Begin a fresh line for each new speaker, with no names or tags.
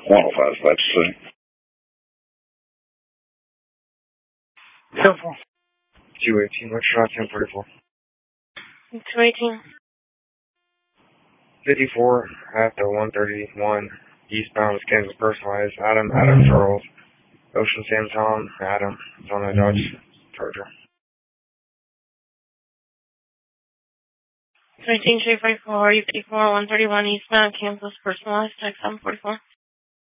105, that's the 218, what's shot 1044?
218.
54 at the 131 eastbound Kansas personalized. Adam Charles. Ocean Sam Tom, Adam. It's on the Dodge Charger.
218 354, 131 eastbound Kansas personalized, text 744.